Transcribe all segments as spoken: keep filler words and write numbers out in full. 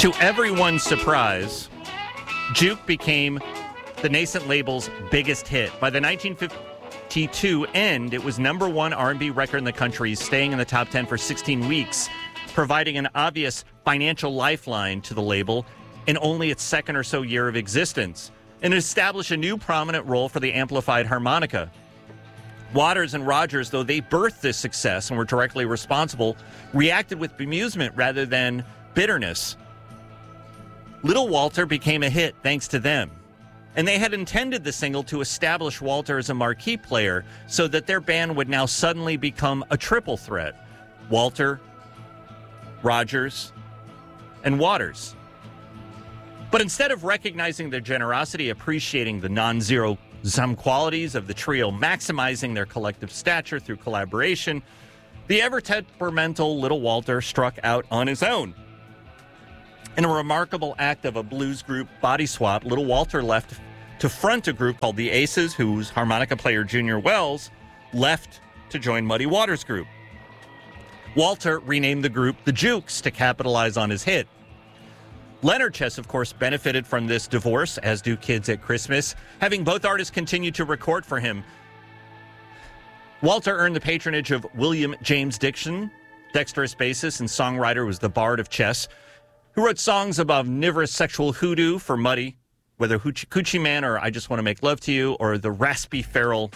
To everyone's surprise, Juke became the nascent label's biggest hit. By the nineteen fifty-two end, it was number one R and B record in the country, staying in the top ten for sixteen weeks, providing an obvious financial lifeline to the label in only its second or so year of existence, and it established a new prominent role for the amplified harmonica. Waters and Rogers, though they birthed this success and were directly responsible, reacted with bemusement rather than bitterness. Little Walter became a hit thanks to them, and they had intended the single to establish Walter as a marquee player so that their band would now suddenly become a triple threat: Walter, Rogers, and Waters. But instead of recognizing their generosity, appreciating the non-zero sum qualities of the trio, maximizing their collective stature through collaboration, the ever-temperamental Little Walter struck out on his own. In a remarkable act of a blues group body swap, Little Walter left to front a group called the Aces, whose harmonica player Junior Wells left to join Muddy Waters' group. Walter renamed the group the Jukes to capitalize on his hit. Leonard Chess, of course, benefited from this divorce, as do Kids at Christmas, having both artists continue to record for him. Walter earned the patronage of William James Dixon, dexterous bassist and songwriter, was the bard of Chess, who wrote songs about omnivorous sexual hoodoo for Muddy, whether Hoochie Coochie Man or I Just Want to Make Love to You, or the raspy feral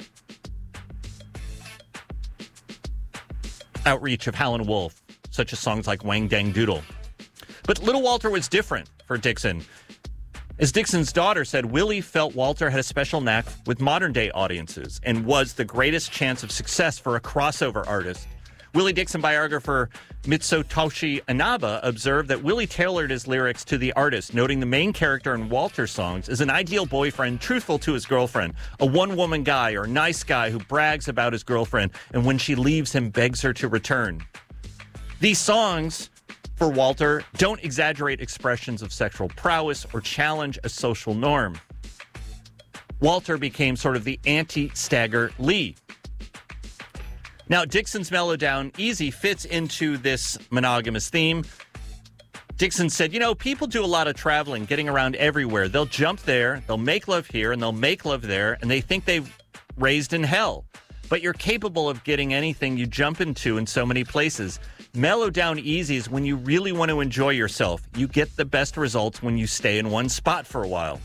outreach of Howlin' Wolf, such as songs like Wang Dang Doodle. But Little Walter was different for Dixon. As Dixon's daughter said, Willie felt Walter had a special knack with modern-day audiences and was the greatest chance of success for a crossover artist. Willie Dixon biographer Mitsutoshi Inaba observed that Willie tailored his lyrics to the artist, noting the main character in Walter's songs is an ideal boyfriend, truthful to his girlfriend, a one-woman guy or nice guy who brags about his girlfriend and when she leaves him begs her to return. These songs, for Walter, don't exaggerate expressions of sexual prowess or challenge a social norm. Walter became sort of the anti-Stagger Lee. Now, Dixon's Mellow Down Easy fits into this monogamous theme. Dixon said, you know, people do a lot of traveling, getting around everywhere. They'll jump there, they'll make love here, and they'll make love there, and they think they've raised in hell. But you're capable of getting anything you jump into in so many places. Mellow Down Easy is when you really want to enjoy yourself. You get the best results when you stay in one spot for a while.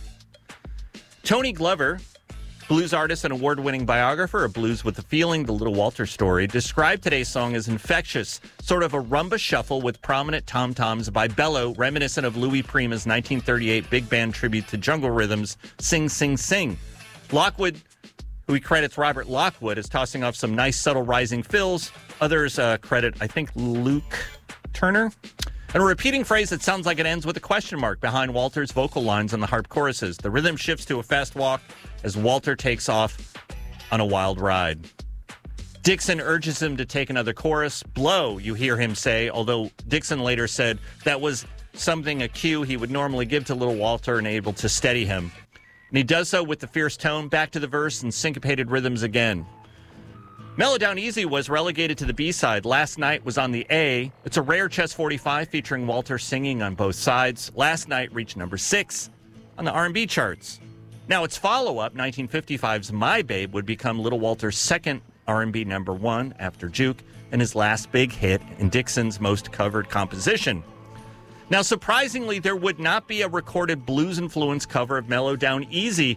Tony Glover, blues artist and award-winning biographer of Blues with a Feeling, The Little Walter Story, described today's song as infectious, sort of a rumba shuffle with prominent tom-toms by Bello, reminiscent of Louis Prima's nineteen thirty-eight big band tribute to jungle rhythms, Sing, Sing, Sing. Lockwood, who he credits Robert Lockwood, as tossing off some nice subtle rising fills. Others uh, credit, I think, Luke Turner. And a repeating phrase that sounds like it ends with a question mark behind Walter's vocal lines on the harp choruses. The rhythm shifts to a fast walk as Walter takes off on a wild ride. Dixon urges him to take another chorus. Blow, you hear him say, although Dixon later said that was something, a cue he would normally give to Little Walter and able to steady him. And he does so with the fierce tone, back to the verse and syncopated rhythms again. Mellow Down Easy was relegated to the B-side. Last Night was on the A. It's a rare Chess forty-five featuring Walter singing on both sides. Last Night reached number six on the R and B charts. Now, its follow-up, nineteen fifty-five's My Babe, would become Little Walter's second R and B number one after Juke and his last big hit in Dixon's most covered composition. Now, surprisingly, there would not be a recorded blues-influenced cover of Mellow Down Easy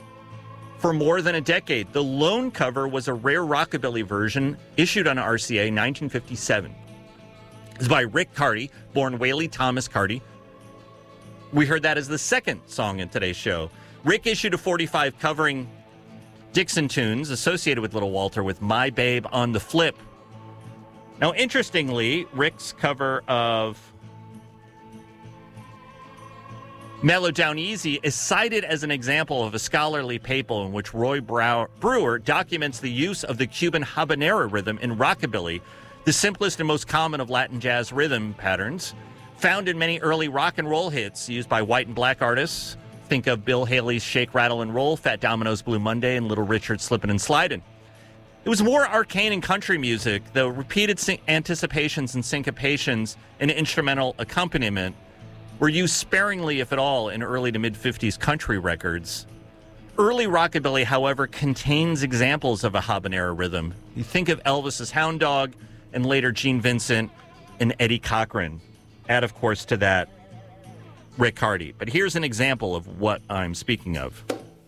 for more than a decade. The lone cover was a rare rockabilly version issued on R C A in nineteen fifty-seven. It's by Rick Carty, born Whaley Thomas Carty. We heard that as the second song in today's show. Rick issued a forty-five covering Dixon tunes associated with Little Walter with My Babe on the flip. Now, interestingly, Rick's cover of Mellow Down Easy is cited as an example of a scholarly paper in which Roy Brow- Brewer documents the use of the Cuban habanera rhythm in rockabilly, the simplest and most common of Latin jazz rhythm patterns, found in many early rock and roll hits used by white and black artists. Think of Bill Haley's Shake, Rattle, and Roll, Fat Domino's Blue Monday, and Little Richard's Slippin' and Slidin'. It was more arcane in country music, though repeated syn- anticipations and syncopations and instrumental accompaniment were used sparingly, if at all, in early to mid-fifties country records. Early rockabilly, however, contains examples of a habanero rhythm. You think of Elvis's Hound Dog and later Gene Vincent and Eddie Cochran. Add, of course, to that Rick Hardy. But here's an example of what I'm speaking of.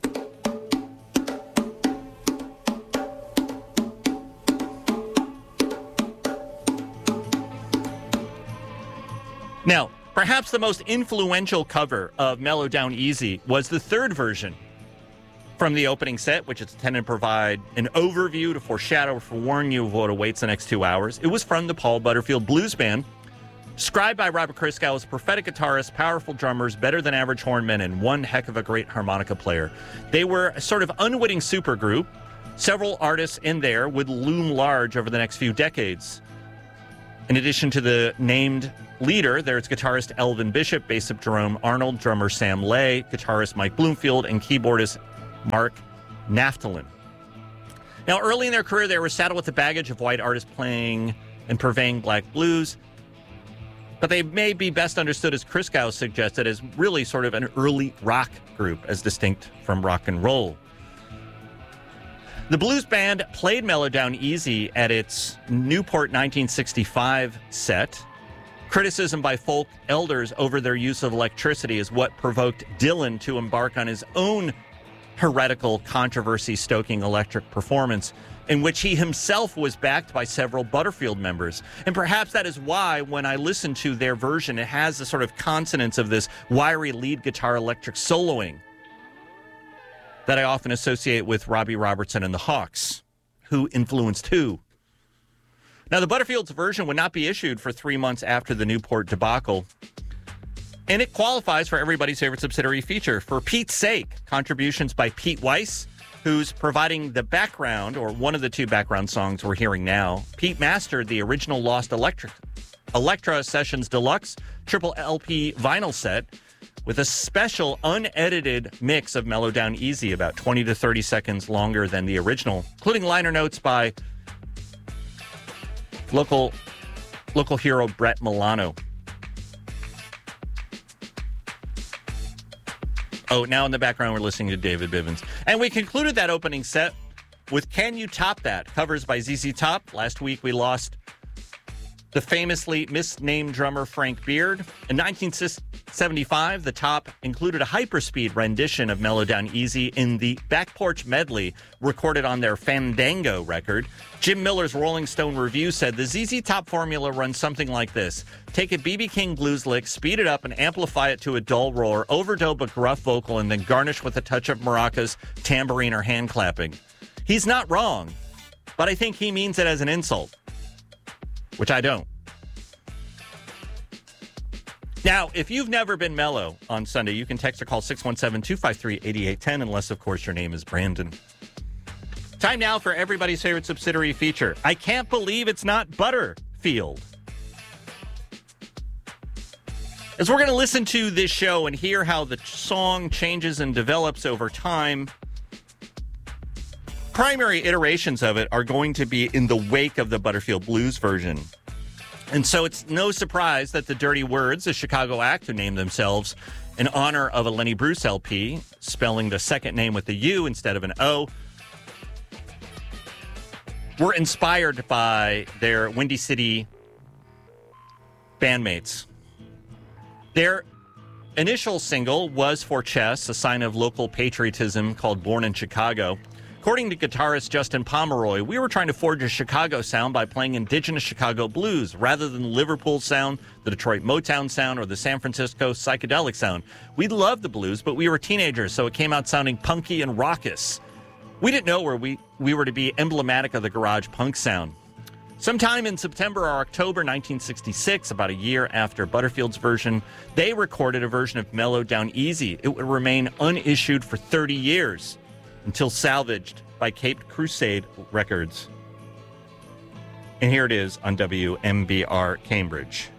Now, perhaps the most influential cover of Mellow Down Easy was the third version from the opening set, which is intended to provide an overview to foreshadow or forewarn you of what awaits the next two hours. It was from the Paul Butterfield Blues Band, described by Robert Christgau as prophetic guitarists, powerful drummers, better than average hornmen, and one heck of a great harmonica player. They were a sort of unwitting supergroup. Several artists in there would loom large over the next few decades. In addition to the named leader, there's guitarist Elvin Bishop, bassist Jerome Arnold, drummer Sam Lay, guitarist Mike Bloomfield, and keyboardist Mark Naftalin. Now, early in their career, they were saddled with the baggage of white artists playing and purveying black blues, but they may be best understood, as Christgau suggested, as really sort of an early rock group, as distinct from rock and roll. The blues band played Mellow Down Easy at its Newport nineteen sixty-five set. Criticism by folk elders over their use of electricity is what provoked Dylan to embark on his own heretical, controversy-stoking electric performance, in which he himself was backed by several Butterfield members. And perhaps that is why, when I listen to their version, it has the sort of consonance of this wiry lead guitar electric soloing that I often associate with Robbie Robertson and the Hawks, who influenced who. Now, the Butterfield's version would not be issued for three months after the Newport debacle, and it qualifies for everybody's favorite subsidiary feature. For Pete's sake, contributions by Pete Weiss, who's providing the background, or one of the two background songs we're hearing now. Pete mastered the original Lost Electric, Electra Sessions Deluxe triple L P vinyl set with a special unedited mix of Mellow Down Easy, about twenty to thirty seconds longer than the original, including liner notes by local, local hero Brett Milano. Oh, now in the background, we're listening to David Bivens. And we concluded that opening set with Can You Top That? Covers by Z Z Top. Last week, we lost the famously misnamed drummer Frank Beard. In nineteen seventy-five, the Top included a hyperspeed rendition of Mellow Down Easy in the Back Porch Medley recorded on their Fandango record. Jim Miller's Rolling Stone review said the Z Z Top formula runs something like this. Take a B B King blues lick, speed it up, and amplify it to a dull roar, overdub a gruff vocal, and then garnish with a touch of maracas, tambourine, or hand clapping. He's not wrong, but I think he means it as an insult, which I don't. Now, if you've never been mellow on Sunday, you can text or call six one seven, two five three, eight eight one zero, unless, of course, your name is Brandon. Time now for everybody's favorite subsidiary feature. I can't believe it's not Butterfield. As we're going to listen to this show and hear how the song changes and develops over time, primary iterations of it are going to be in the wake of the Butterfield Blues version. And so it's no surprise that the Dirty Words, a Chicago act who named themselves in honor of a Lenny Bruce L P, spelling the second name with a U instead of an O, were inspired by their Windy City bandmates. Their initial single was for Chess, a sign of local patriotism, called Born in Chicago. According to guitarist Justin Pomeroy, we were trying to forge a Chicago sound by playing indigenous Chicago blues rather than the Liverpool sound, the Detroit Motown sound, or the San Francisco psychedelic sound. We loved the blues, but we were teenagers, so it came out sounding punky and raucous. We didn't know where we, we were to be emblematic of the garage punk sound. Sometime in September or October nineteen sixty-six, about a year after Butterfield's version, they recorded a version of Mellow Down Easy. It would remain unissued for thirty years until salvaged by Caped Crusade Records. And here it is on W M B R Cambridge.